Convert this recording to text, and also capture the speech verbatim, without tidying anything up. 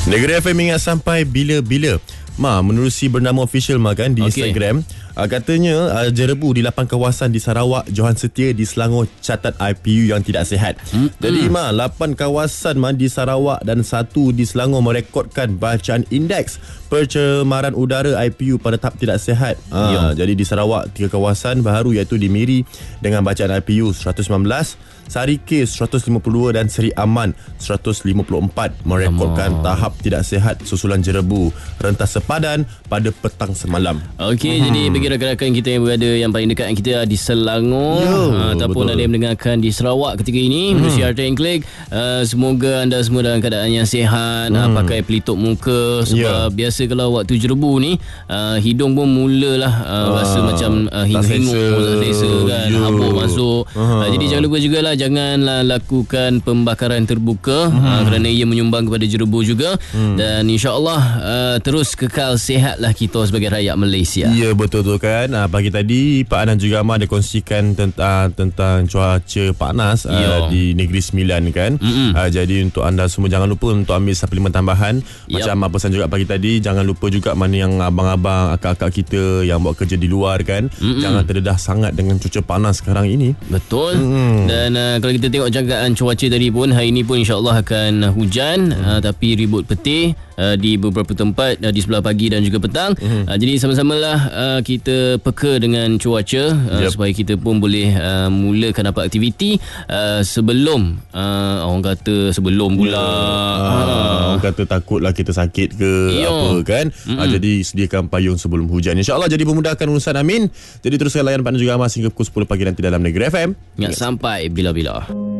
Negeri F M ingat sampai bila-bila. Ma, menerusi bernama official Ma kan di okay. Instagram, uh, katanya uh, jerebu di lapan kawasan di Sarawak, Johan Setia di Selangor catat I P U yang tidak sihat. Mm-hmm. Jadi Ma, lapan kawasan Ma di Sarawak dan satu di Selangor merekodkan bacaan indeks pencemaran udara I P U pada tahap tidak sihat. Uh, jadi di Sarawak tiga kawasan baru iaitu di Miri dengan bacaan I P U seratus sembilan belas, Sarike seratus lima puluh dua dan Seri Aman seratus lima puluh empat merekodkan tahap tidak sihat susulan jerebu rentas sepadan pada petang semalam. Okey, hmm. jadi bagi rakan-rakan kita yang berada yang paling dekat dengan kita di Selangor, Yo, ha, ataupun betul. ada yang mendengarkan di Sarawak ketika ini hmm. menerusi R T and Click, uh, semoga anda semua dalam keadaan yang sihat, hmm. uh, pakai pelitup muka sebab yeah. biasa kalau waktu jerebu ni uh, hidung pun mulalah uh, uh, rasa macam uh, hingus-hingus, tak selesa kan, habuk masuk. Uh-huh. Uh, jadi jangan lupa jugalah janganlah lakukan pembakaran terbuka hmm. uh, kerana ia menyumbang kepada jerebu juga, hmm. dan insya-Allah uh, terus kekal sihatlah kita sebagai rakyat Malaysia. Ya, betul tu kan. Uh, pagi tadi Pak Anan juga Ahmad ada kongsikan tentang tentang cuaca panas uh, di Negeri Sembilan kan. Uh, jadi untuk anda semua jangan lupa untuk ambil suplemen tambahan. Yep. Macam Ahmad pesan juga pagi tadi, jangan lupa juga mana yang abang-abang akak-akak kita yang buat kerja di luar kan, Mm-mm. jangan terdedah sangat dengan cuaca panas sekarang ini. Betul. Mm. Dan uh, kalau kita tengok jagaan cuaca tadi pun, hari ini pun insya-Allah akan hujan, mm. uh, tapi ribut petih uh, di beberapa tempat uh, di sebelah pagi dan juga petang. Mm-hmm. Uh, jadi sama-samalah uh, kita peka dengan cuaca uh, yep. supaya kita pun boleh uh, mulakan apa aktiviti uh, sebelum uh, orang kata sebelum pula yeah. uh, uh. orang kata takutlah kita sakit ke Yo. apa kan. Mm-hmm. Uh, jadi sediakan payung sebelum hujan. InsyaAllah jadi memudahkan urusan, amin. Jadi teruskan layan Pak Anan juga Ahmad hingga pukul sepuluh pagi nanti dalam Negeri F M. Ingat sampai bila-bila.